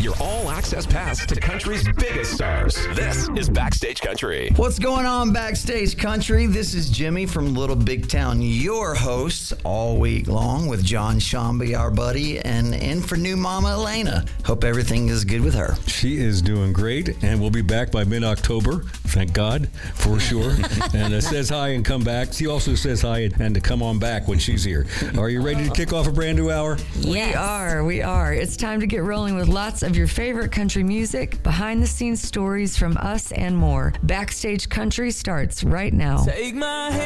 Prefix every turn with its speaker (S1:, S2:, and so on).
S1: your all-access pass to country's biggest stars. This is Backstage Country.
S2: What's going on, Backstage Country? This is Jimmy from Little Big Town, your host all week long with John Shambi, our buddy, and in for new mama Elena. Hope everything is good with her.
S3: She is doing great, and we'll be back by mid-October, thank God, for sure. And says hi and come back. She also says hi and to come on back when she's here. Are you ready to kick off a brand new hour?
S4: Yes. We are. It's time to get rolling with lots of your favorite country music, behind-the-scenes stories from us, and more. Backstage Country starts right now.
S5: Take my hand.